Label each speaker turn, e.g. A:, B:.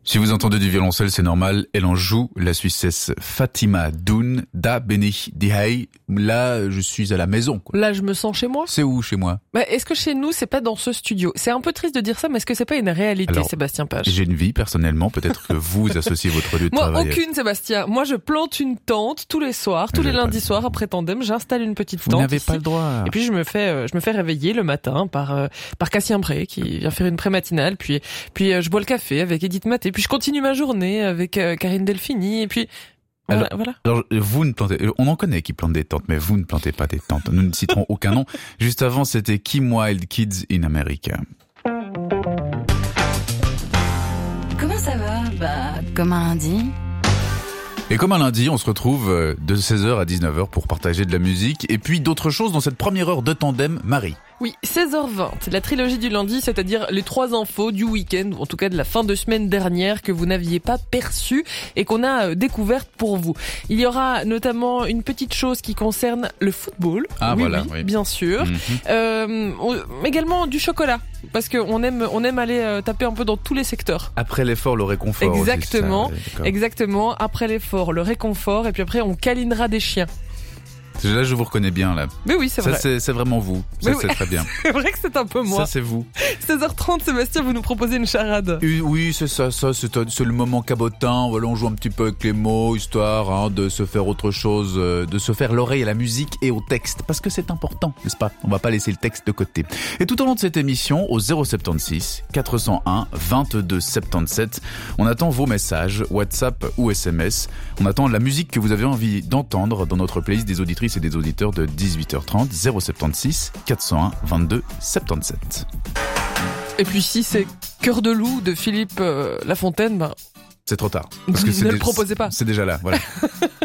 A: Si vous entendez du violoncelle, c'est normal. Elle en joue, la Suissesse Fatima Doun, da Beni Dihei. Là, je suis à la maison, quoi.
B: Là, je me sens chez moi.
A: C'est où, chez moi?
B: Est-ce que chez nous, c'est pas dans ce studio? C'est un peu triste de dire ça, mais est-ce que c'est pas une réalité,
A: Alors,
B: Sébastien Page?
A: J'ai une vie, personnellement. Peut-être que vous associez votre lieu de
B: Moi,
A: travail.
B: aucune, Sébastien. Moi, je plante une tente tous les soirs, tous les lundis soirs après Tandem. J'installe une petite tente.
A: Vous n'avez
B: ici.
A: pas le droit.
B: Et puis, je me fais réveiller le matin par Cassien Bré, qui vient faire une pré-matinale. Puis, je bois le café avec Edith Maté. Puis, je continue ma journée avec Karine Delphini. Et puis, voilà.
A: Alors, vous ne plantez, on en connaît qui plantent des tentes, mais vous ne plantez pas des tentes. Nous ne citerons aucun nom. Juste avant, c'était Kim Wilde, Kids in America.
C: Comment ça va? Comme un lundi.
A: Et comme un lundi, on se retrouve de 16h à 19h pour partager de la musique et puis d'autres choses dans cette première heure de Tandem. Marie.
B: Oui, 16h20, la trilogie du lundi, c'est-à-dire les 3 infos du week-end, ou en tout cas de la fin de semaine dernière que vous n'aviez pas perçues et qu'on a découvertes pour vous. Il y aura notamment une petite chose qui concerne le football.
A: Ah
B: oui,
A: voilà,
B: oui,
A: oui.
B: bien sûr. Également du chocolat, parce qu'on aime aller taper un peu dans tous les secteurs.
A: Après l'effort, le réconfort.
B: Exactement,
A: aussi, ça,
B: exactement. Après l'effort, le réconfort, et puis après on câlinera des chiens.
A: Là, je vous reconnais bien, là.
B: Mais oui, c'est vrai.
A: Ça, c'est vraiment vous. Ça,
B: Mais
A: c'est
B: oui.
A: très bien.
B: C'est vrai que c'est un peu moi.
A: Ça, c'est vous.
B: 16h30, Sébastien, vous nous proposez une charade.
A: Oui, c'est ça, c'est le moment cabotin. Voilà, on joue un petit peu avec les mots, histoire de se faire autre chose, de se faire l'oreille à la musique et au texte. Parce que c'est important, n'est-ce pas? On va pas laisser le texte de côté. Et tout au long de cette émission, au 076 401 22 77, on attend vos messages, WhatsApp ou SMS. On attend la musique que vous avez envie d'entendre dans notre playlist des auditrices et des auditeurs de 18h30, 076 401 22 77.
B: Et puis si c'est Cœur de loup de Philippe Lafontaine,
A: C'est trop tard.
B: ne le proposez pas.
A: C'est déjà là, voilà.